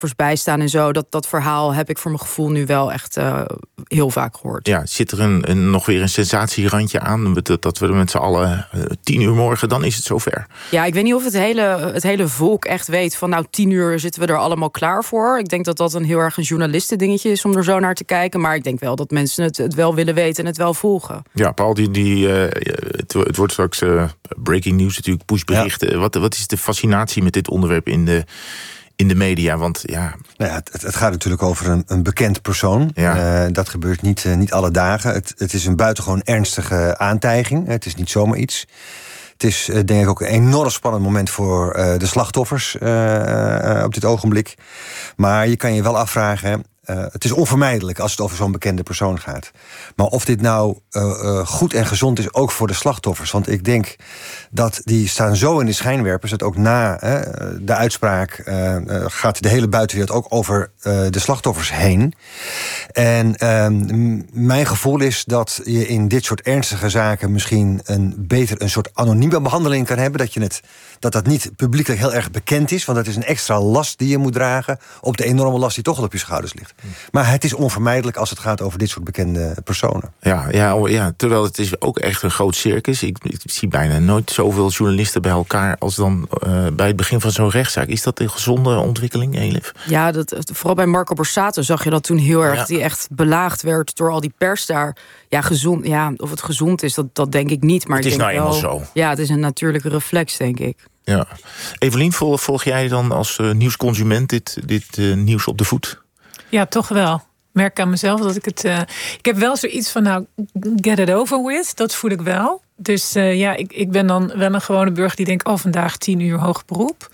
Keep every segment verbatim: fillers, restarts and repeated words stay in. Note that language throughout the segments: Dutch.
bijstaan en zo. Dat, dat verhaal heb ik voor mijn gevoel nu wel echt uh, heel vaak gehoord. Ja, zit er een, een, nog weer een sensatierandje aan? Dat, dat we er met z'n allen uh, tien uur morgen, dan is het zover. Ja, ik weet niet of het hele, het hele volk echt weet van nou tien uur zitten we er allemaal klaar voor. Ik denk dat dat een heel erg een journalistendingetje is om er zo naar te kijken. Maar ik denk wel dat mensen het, het wel willen weten en het wel volgen. Ja, Paul, die, die, uh, het, het wordt straks uh, breaking news natuurlijk, pushberichten. Ja. Wat, wat is de fascinatie met dit onderwerp in de... in de media, want ja... Nou ja, het, het gaat natuurlijk over een, een bekend persoon. Ja. Uh, dat gebeurt niet, uh, niet alle dagen. Het, het is een buitengewoon ernstige aantijging. Het is niet zomaar iets. Het is uh, denk ik ook een enorm spannend moment voor uh, de slachtoffers uh, uh, op dit ogenblik. Maar je kan je wel afvragen... Uh, het is onvermijdelijk als het over zo'n bekende persoon gaat. Maar of dit nou uh, uh, goed en gezond is, ook voor de slachtoffers. Want ik denk dat die staan zo in de schijnwerpers... dat ook na uh, de uitspraak uh, uh, gaat de hele buitenwereld ook over uh, de slachtoffers heen. En uh, m- mijn gevoel is dat je in dit soort ernstige zaken... misschien een beter een soort anonieme behandeling kan hebben. Dat je het, dat, dat niet publiekelijk heel erg bekend is. Want dat is een extra last die je moet dragen... op de enorme last die toch al op je schouders ligt. Maar het is onvermijdelijk als het gaat over dit soort bekende personen. Ja, ja, ja, terwijl het is ook echt een groot circus. Ik, ik zie bijna nooit zoveel journalisten bij elkaar... als dan uh, bij het begin van zo'n rechtszaak. Is dat een gezonde ontwikkeling, Elif? Ja, dat, vooral bij Marco Borsato zag je dat toen heel erg... Ja. Die echt belaagd werd door al die pers daar. Ja, gezond, ja, of het gezond is, dat, dat denk ik niet. Maar het ik is denk nou eenmaal wel, zo. Ja, het is een natuurlijke reflex, denk ik. Ja. Evelien, volg, volg jij dan als uh, nieuwsconsument dit, dit uh, nieuws op de voet? Ja, toch wel. Ik merk aan mezelf dat ik het... Uh, ik heb wel zoiets van, nou, get it over with. Dat voel ik wel. Dus uh, ja, ik, ik ben dan wel een gewone burger die denkt... oh, vandaag tien uur hoog beroep.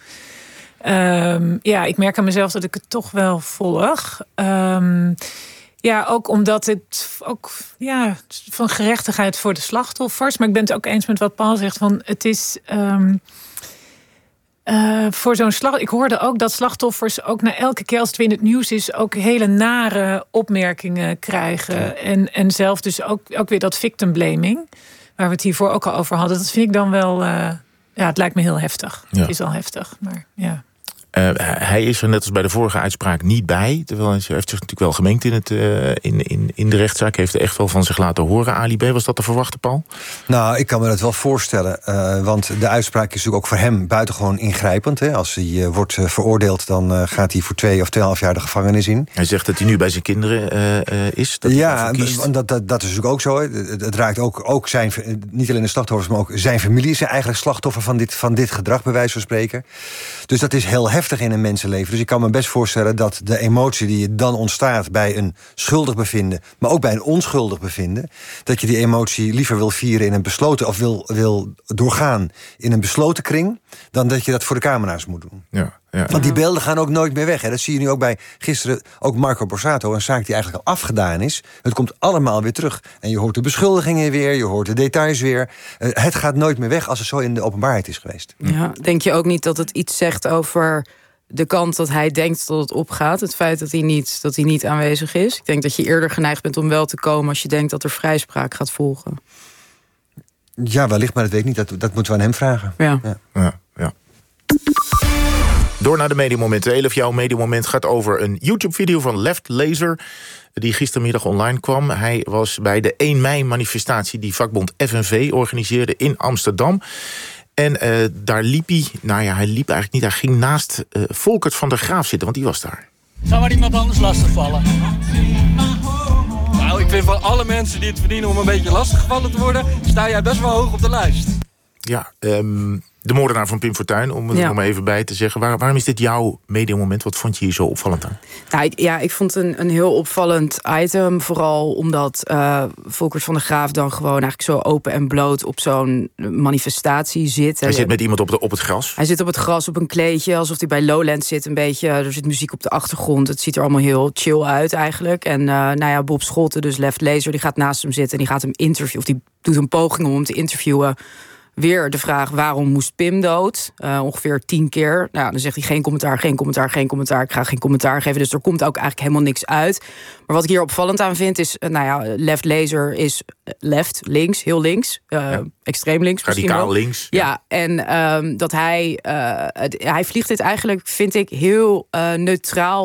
Um, ja, ik merk aan mezelf dat ik het toch wel volg. Um, ja, ook omdat het ook ja, van gerechtigheid voor de slachtoffers... maar ik ben het ook eens met wat Paul zegt, van het is... Um, Uh, voor zo'n slag. Ik hoorde ook dat slachtoffers ook na elke keer als het weer in het nieuws is... ook hele nare opmerkingen krijgen. Ja. En, en zelf dus ook, ook weer dat victim blaming... waar we het hiervoor ook al over hadden. Dat vind ik dan wel... Uh, ja, het lijkt me heel heftig. Ja. Het is al heftig, maar ja... Uh, hij is er net als bij de vorige uitspraak niet bij. Terwijl hij heeft zich natuurlijk wel gemengd in, het, uh, in, in, in de rechtszaak. Heeft er echt wel van zich laten horen. Ali B, was dat te verwachten, Paul? Nou, ik kan me dat wel voorstellen. Uh, want de uitspraak is natuurlijk ook voor hem buitengewoon ingrijpend. Hè. Als hij uh, wordt uh, veroordeeld, dan uh, gaat hij voor twee of tweeënhalf jaar de gevangenis in. Hij zegt dat hij nu bij zijn kinderen uh, uh, is. Dat ja, dat, dat, dat is natuurlijk ook zo. Hè. Het, het raakt ook, ook zijn, niet alleen de slachtoffers, maar ook zijn familie is eigenlijk slachtoffer van dit, van dit gedrag, bij wijze van spreken. Dus dat is heel heftig in een mensenleven. Dus ik kan me best voorstellen dat de emotie die dan ontstaat bij een schuldig bevinden, maar ook bij een onschuldig bevinden, dat je die emotie liever wil vieren in een besloten, of wil, wil doorgaan in een besloten kring, dan dat je dat voor de camera's moet doen. Ja, ja. Want die beelden gaan ook nooit meer weg. Hè. Dat zie je nu ook bij gisteren, ook Marco Borsato, een zaak die eigenlijk al afgedaan is. Het komt allemaal weer terug. En je hoort de beschuldigingen weer, je hoort de details weer. Uh, het gaat nooit meer weg als het zo in de openbaarheid is geweest. Ja, denk je ook niet dat het iets zegt over de kant dat hij denkt dat het opgaat? Het feit dat hij niet, dat hij niet aanwezig is? Ik denk dat je eerder geneigd bent om wel te komen als je denkt dat er vrijspraak gaat volgen. Ja, wellicht, maar dat weet ik niet. Dat, dat moeten we aan hem vragen. Ja. Ja, ja, ja. Door naar de mediamomenten. Elif, jouw mediamoment gaat over een YouTube-video van Left Laser die gistermiddag online kwam. Hij was bij de één mei-manifestatie die vakbond F N V organiseerde in Amsterdam. En uh, daar liep hij, nou ja, hij liep eigenlijk niet. Hij ging naast uh, Volkert van der Graaf zitten, want die was daar. Zou maar iemand anders lastigvallen? Nou, ik vind van alle mensen die het verdienen om een beetje lastiggevallen te worden, sta jij best wel hoog op de lijst. Ja, um, de moordenaar van Pim Fortuyn, om het ja. er maar even bij te zeggen. Waar, waarom is dit jouw mediamoment? Wat vond je hier zo opvallend aan? Nou, ik, ja, ik vond het een, een heel opvallend item. Vooral omdat uh, Volkert van der Graaf dan gewoon eigenlijk zo open en bloot op zo'n manifestatie zit. Hij zit met iemand op, de, op het gras? Hij zit op het gras op een kleedje, alsof hij bij Lowlands zit. Een beetje, er zit muziek op de achtergrond. Het ziet er allemaal heel chill uit eigenlijk. En uh, nou ja, Bob Scholten, dus Left Laser, die gaat naast hem zitten en die gaat hem interviewen. Of die doet een poging om hem te interviewen. Weer de vraag, waarom moest Pim dood? Uh, ongeveer tien keer. Nou, dan zegt hij geen commentaar, geen commentaar, geen commentaar. Ik ga geen commentaar geven, dus er komt ook eigenlijk helemaal niks uit. Maar wat ik hier opvallend aan vind is, uh, nou ja, Left Laser is left, links, heel links. Uh, ja. Extreem links. Radicaal links. Ja, ja en um, dat hij, uh, het, hij vliegt dit eigenlijk, vind ik, heel uh, neutraal